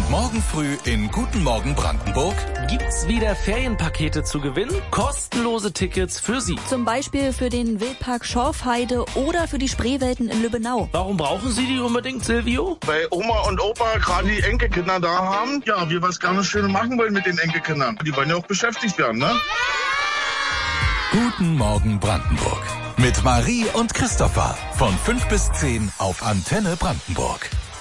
Und morgen früh in Guten Morgen Brandenburg Gibt's wieder Ferienpakete zu gewinnen? Kostenlose Tickets für Sie. Zum Beispiel für den Wildpark Schorfheide oder für die Spreewelten in Lübbenau. Warum brauchen Sie die unbedingt, Silvio? Weil Oma und Opa gerade die Enkelkinder da haben. Ja, wir was gerne schön machen wollen mit den Enkelkindern. Die wollen ja auch beschäftigt werden, ne? Guten Morgen Brandenburg. Mit Marie und Christopher. Von 5 bis 10 auf Antenne Brandenburg.